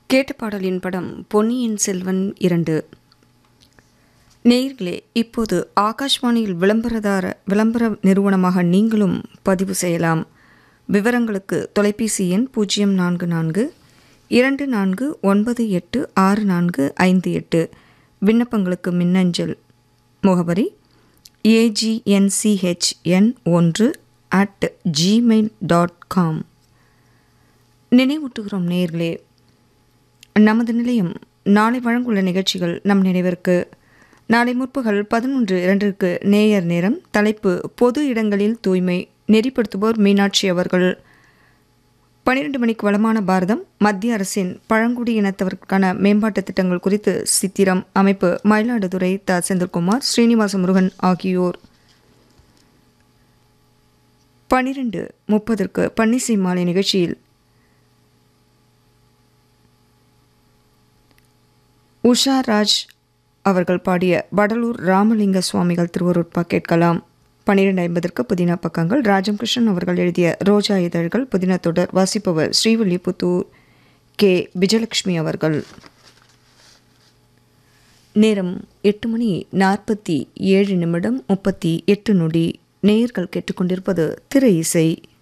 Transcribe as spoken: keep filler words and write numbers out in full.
கேட்ட பாடலின் படம் பொன்னியின் செல்வன் இரண்டு. நேயர்களே, இப்போது ஆகாஷ்வாணியில் விளம்பரதார விளம்பர நிறுவனமாக நீங்களும் பதிவு செய்யலாம். விவரங்களுக்கு தொலைபேசி எண் பூஜ்ஜியம் நான்கு நான்கு இரண்டு நான்கு ஒன்பது எட்டு ஆறு நான்கு ஐந்து எட்டு. விண்ணப்பங்களுக்கு மின்னஞ்சல் முகவரி ஏஜிஎன்சிஹெச்என் ஒன்று அட் ஜிமெயில் டாட் காம். நினைவூட்டுகிறோம் நேயர்களே, நமது நிலையம் நாளை வழங்குள்ள நிகழ்ச்சிகள் நம் நினைவிற்கு. நாளை முற்பகல் பதினொன்று இரண்டிற்கு நேயர் நேரம். தலைப்பு பொது இடங்களில் தூய்மை. நெறிப்படுத்துவோர் மீனாட்சி அவர்கள். பனிரெண்டு மணிக்கு வளமான பாரதம். மத்திய அரசின் பழங்குடியினத்தவருக்கான மேம்பாட்டு திட்டங்கள் குறித்து சித்திரம். அமைப்பு மயிலாடுதுறை த செந்தில்குமார், ஸ்ரீனிவாச முருகன் ஆகியோர். பனிரெண்டு முப்பதற்கு பன்னிசை மாலை நிகழ்ச்சியில் உஷா ராஜ் அவர்கள் பாடிய வடலூர் ராமலிங்க சுவாமிகள் திருவருட்பா கேட்கலாம். பன்னிரெண்டு ஐம்பதற்கு புதின பக்கங்கள். ராஜம் கிருஷ்ணன் அவர்கள் எழுதிய ரோஜா இதழ்கள் புதின தொடர். வாசிப்பவர் ஸ்ரீவில்லிபுத்தூர் கே விஜயலட்சுமி அவர்கள். நேரம் எட்டு மணி நாற்பத்தி ஏழு நிமிடம் முப்பத்தி எட்டு நொடி. நேயர்கள் கேட்டுக்கொண்டிருப்பது திரை இசை.